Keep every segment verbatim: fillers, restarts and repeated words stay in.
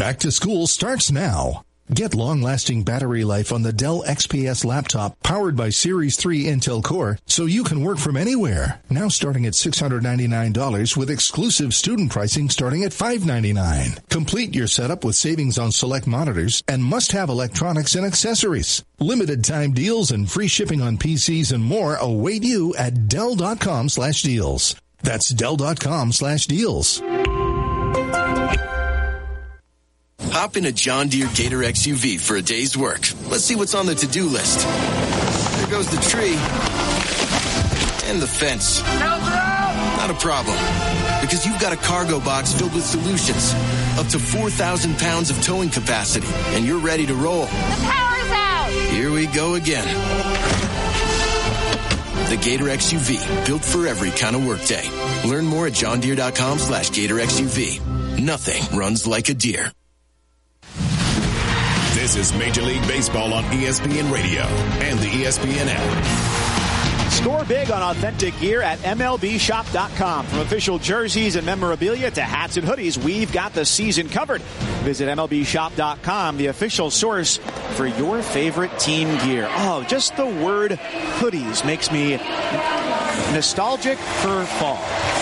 Back to school starts now. Get long-lasting battery life on the Dell X P S laptop powered by Series three Intel Core so you can work from anywhere. Now starting at six hundred ninety-nine dollars with exclusive student pricing starting at five hundred ninety-nine dollars. Complete your setup with savings on select monitors and must-have electronics and accessories. Limited time deals and free shipping on P Cs and more await you at Dell.com slash deals. That's Dell.com slash deals. Hop in a John Deere Gator X U V for a day's work. Let's see what's on the to-do list. There goes the tree. And the fence. Not a problem. Because you've got a cargo box filled with solutions. Up to four thousand pounds of towing capacity. And you're ready to roll. The power's out! Here we go again. The Gator X U V. Built for every kind of workday. Learn more at johndeere.com slash Gator X U V. Nothing runs like a deer. This is Major League Baseball on E S P N Radio and the E S P N app. Score big on authentic gear at M L B shop dot com. From official jerseys and memorabilia to hats and hoodies, we've got the season covered. Visit M L B shop dot com, the official source for your favorite team gear. Oh, just the word hoodies makes me nostalgic for fall.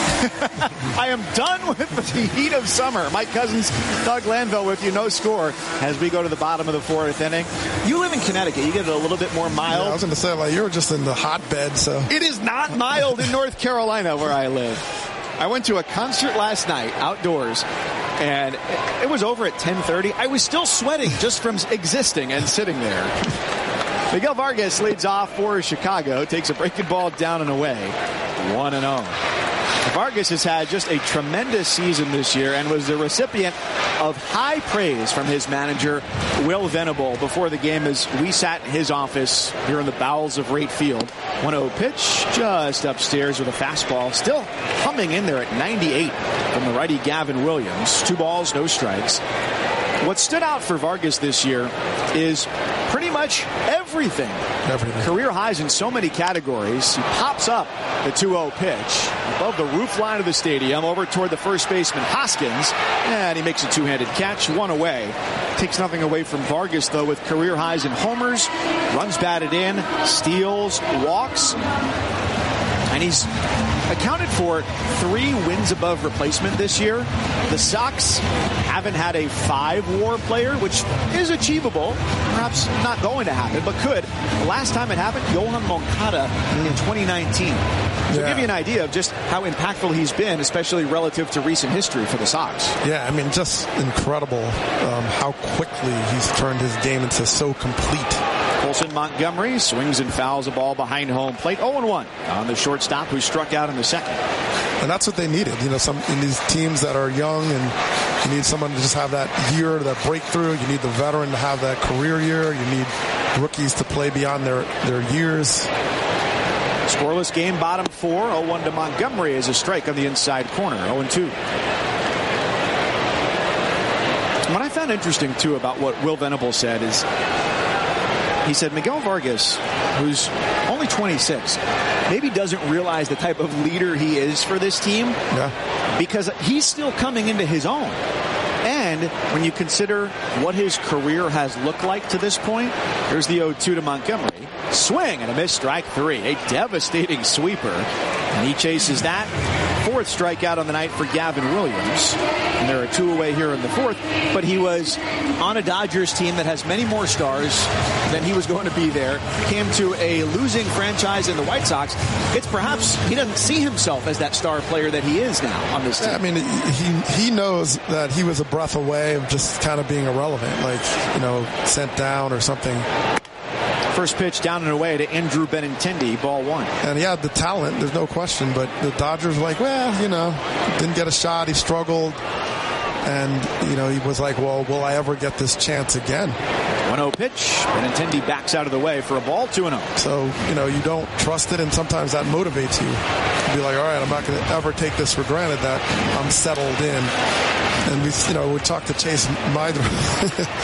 I am done with the heat of summer. Mike Cousins, Doug Lanville with you. No score as we go to the bottom of the fourth inning. You live in Connecticut. You get it a little bit more mild. Yeah, I was going to say, like, you were just in the hotbed, so. It is not mild in North Carolina where I live. I went to a concert last night outdoors, and it was over at ten thirty. I was still sweating just from existing and sitting there. Miguel Vargas leads off for Chicago, takes a breaking ball down and away. one and oh. Vargas has had just a tremendous season this year and was the recipient of high praise from his manager, Will Venable, before the game as we sat in his office here in the bowels of Rate Field. one oh pitch just upstairs with a fastball, still humming in there at ninety-eight from the righty Gavin Williams. Two balls, no strikes. What stood out for Vargas this year is pretty much everything. Everything. Career highs in so many categories. He pops up the two oh pitch above the roof line of the stadium over toward the first baseman Hoskins, and he makes a two-handed catch, one away. Takes nothing away from Vargas, though, with career highs in homers, runs batted in, steals, walks, and he's accounted for three wins above replacement this year. The Sox haven't had a five-war player, which is achievable. Perhaps not going to happen, but could. The last time it happened, Yohan Moncada in twenty nineteen. So yeah. give you an idea of just how impactful he's been, especially relative to recent history for the Sox. Yeah, I mean, just incredible um, how quickly he's turned his game into so complete. Colson Montgomery swings and fouls a ball behind home plate. oh and one on the shortstop, who struck out in the second. And that's what they needed. You know, some in these teams that are young, and you need someone to just have that year, that breakthrough. You need the veteran to have that career year. You need rookies to play beyond their, their years. Scoreless game, bottom four. oh one to Montgomery is a strike on the inside corner. oh and two. What I found interesting, too, about what Will Venable said is he said Miguel Vargas, who's only twenty-six, maybe doesn't realize the type of leader he is for this team. Yeah. Because he's still coming into his own. And when you consider what his career has looked like to this point, here's the oh two to Montgomery. Swing and a miss, strike three. A devastating sweeper. And he chases that. Fourth strikeout on the night for Gavin Williams. And there are two away here in the fourth. But he was on a Dodgers team that has many more stars than he was going to be there. Came to a losing franchise in the White Sox. It's perhaps he doesn't see himself as that star player that he is now on this team. Yeah, I mean, he he knows that he was a breath away of just kind of being irrelevant, like, you know, sent down or something. First pitch down and away to Andrew Benintendi, ball one. And he had the talent, there's no question, but the Dodgers were like, well, you know, didn't get a shot, he struggled. And, you know, he was like, well, will I ever get this chance again? one oh pitch. Benintendi backs out of the way for a ball, two and oh. So, you know, you don't trust it, and sometimes that motivates you. You be like, all right, I'm not going to ever take this for granted that I'm settled in. And we, you know, we talked to Chase Meidner